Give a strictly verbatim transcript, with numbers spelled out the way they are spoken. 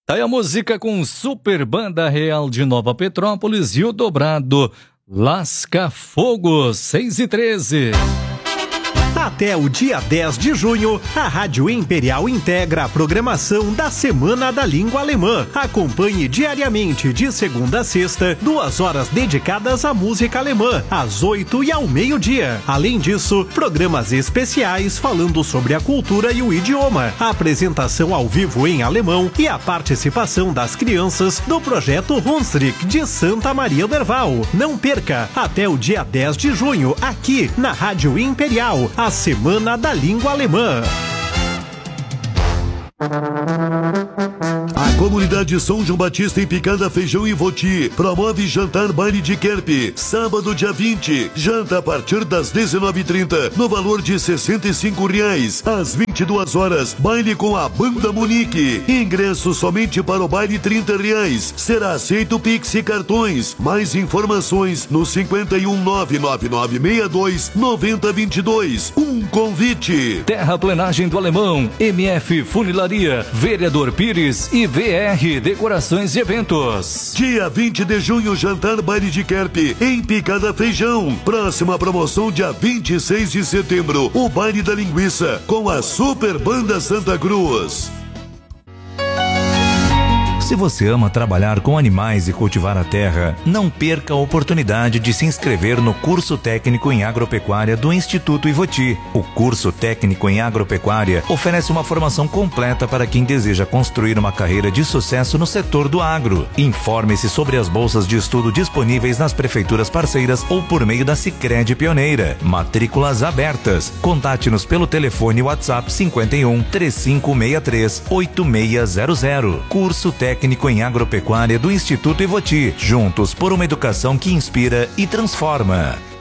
Tá aí a música com Super Banda Real de Nova Petrópolis e o dobrado Lasca Fogo, seis e treze. Até o dia dez de junho, a Rádio Imperial integra a programação da Semana da Língua Alemã. Acompanhe diariamente, de segunda a sexta, duas horas dedicadas à música alemã, às oito e ao meio-dia. Além disso, programas especiais falando sobre a cultura e o idioma, a apresentação ao vivo em alemão e a participação das crianças do projeto Hunsrück de Santa Maria do Herval. Não perca, até o dia dez de junho, aqui na Rádio Imperial, a Semana da Língua Alemã. A comunidade São João Batista em Picada Feijão e Voti promove jantar baile de Kerp, sábado dia vinte, janta a partir das dezenove e trinta, no valor de sessenta e cinco reais, às vinte e duas horas, baile com a Banda Munique, ingresso somente para o baile trinta reais, será aceito Pix e cartões, mais informações no cinquenta e um, nove nove nove seis dois, noventa, vinte e dois, um convite. Terraplenagem do Alemão, M F Funilaria, Vereador Pires e V R Decorações e Eventos. Dia vinte de junho, jantar baile de Kerp em Picada Feijão. Próxima promoção dia vinte e seis de setembro, o baile da linguiça com a Super Banda Santa Cruz. Se você ama trabalhar com animais e cultivar a terra, não perca a oportunidade de se inscrever no curso técnico em agropecuária do Instituto Ivoti. O curso técnico em agropecuária oferece uma formação completa para quem deseja construir uma carreira de sucesso no setor do agro. Informe-se sobre as bolsas de estudo disponíveis nas prefeituras parceiras ou por meio da Sicredi Pioneira. Matrículas abertas. Contate-nos pelo telefone WhatsApp cinquenta e um, três cinco seis três, oito seis zero zero. Curso técnico Técnico em Agropecuária do Instituto Ivoti. Juntos por uma educação que inspira e transforma.